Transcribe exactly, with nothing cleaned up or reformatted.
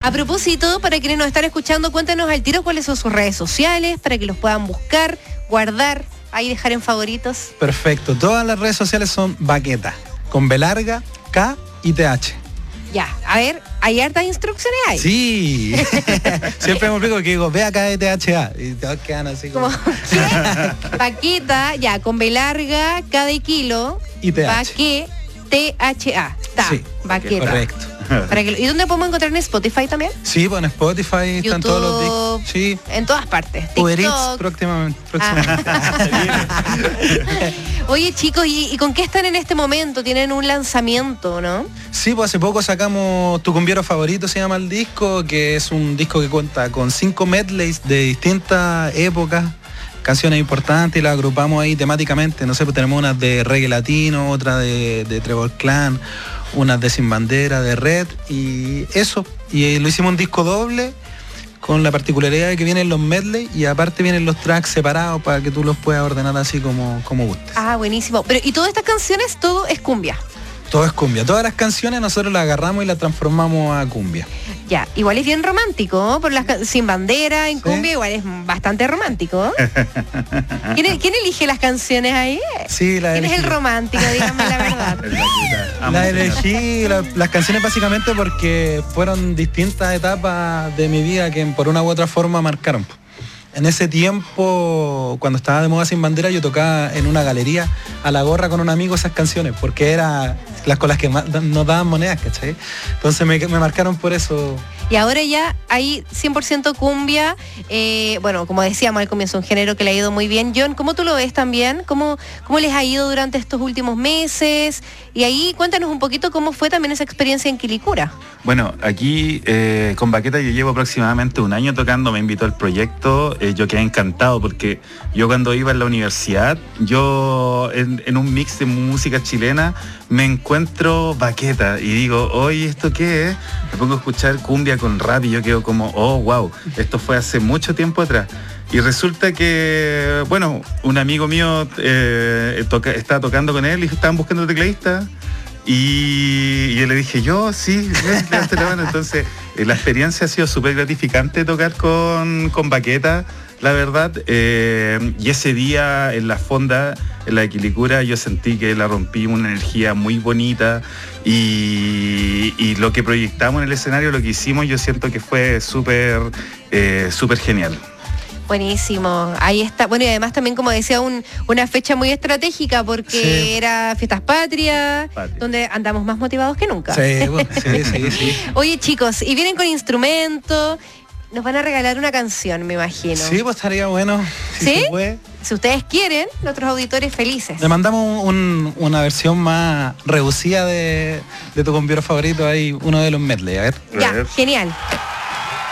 A propósito, para quienes nos están escuchando, cuéntanos al tiro cuáles son sus redes sociales, para que los puedan buscar, guardar, ahí dejar en favoritos. Perfecto, todas las redes sociales son Baqueta, con B larga, K y T H. Ya, a ver, ¿hay hartas instrucciones ahí? Sí, siempre me explico que digo, ve acá de T H A, y todos quedan así como... como ¿qué? Baqueta, ya, con B larga, K de kilo, y T H. Baque, T H A, está, sí, Baqueta. Correcto. Para que, ¿y dónde podemos encontrar en Spotify también? Sí, pues en Spotify YouTube, están todos los discos. Sí. En todas partes. Uber Eats próximamente. próximamente. Ah. Oye, chicos, ¿y, ¿y con qué están en este momento? Tienen un lanzamiento, ¿no? Sí, pues hace poco sacamos Tu Cumbiero Favorito, se llama el disco, que es un disco que cuenta con cinco medleys de distintas épocas, canciones importantes, y las agrupamos ahí temáticamente. No sé, pues tenemos unas de reggae latino, otra de, de Trevor Clan, unas de Sin Bandera, de Red, y eso. Y lo hicimos un disco doble, con la particularidad de que vienen los medley y aparte vienen los tracks separados para que tú los puedas ordenar así como, como gustes. Ah, buenísimo. Pero, ¿y todas estas canciones, todo es cumbia? Todo es cumbia. Todas las canciones nosotros las agarramos y las transformamos a cumbia. Ya, igual es bien romántico, ¿no? Por las can- Sin Bandera, en ¿Sí? cumbia, igual es bastante romántico. ¿Quién, ¿Quién elige las canciones ahí? Sí, la ¿Quién es el elegí. romántico? Díganme la verdad. La elegí, la- las canciones básicamente porque fueron distintas etapas de mi vida que por una u otra forma marcaron. En ese tiempo, cuando estaba de moda Sin Bandera, yo tocaba en una galería a la gorra con un amigo esas canciones, porque era las con las que ma- nos daban monedas, ¿cachai? Entonces me, me marcaron por eso. Y ahora ya hay cien por ciento cumbia, eh, bueno, como decíamos al comienzo, un género que le ha ido muy bien. John, ¿cómo tú lo ves también? ¿Cómo, cómo les ha ido durante estos últimos meses? Y ahí cuéntanos un poquito cómo fue también esa experiencia en Quilicura. Bueno, aquí eh, con Baqueta yo llevo aproximadamente un año tocando, me invitó al proyecto, eh, yo quedé encantado porque yo cuando iba en la universidad, yo en, en un mix de música chilena me encuentro Baqueta y digo, oye, ¿esto qué es? Me pongo a escuchar cumbia con rap y yo quedo como, oh, wow, esto fue hace mucho tiempo atrás. Y resulta que, bueno, un amigo mío eh, toca, estaba tocando con él y estaban buscando tecladista. Y, y yo le dije, yo, sí, levante la mano. Entonces, eh, la experiencia ha sido súper gratificante tocar con, con Baqueta, la verdad. Eh, y ese día en la fonda, en la de Quilicura, yo sentí que la rompí, una energía muy bonita. Y, y lo que proyectamos en el escenario, lo que hicimos, yo siento que fue súper, eh, súper genial. Buenísimo, ahí está. Bueno, y además también, como decía, un, una fecha muy estratégica porque Sí. era Fiestas Patrias, Patria. donde andamos más motivados que nunca. Sí, bueno, sí, sí, sí. Oye, chicos, y vienen con instrumentos, nos van a regalar una canción, me imagino. Sí, pues estaría bueno. Si ¿Sí? se puede. Si ustedes quieren, nuestros auditores felices. Le mandamos un- una versión más reducida de, de Tu Cumbiero Favorito, ahí uno de los medley, a ver. Ya, genial.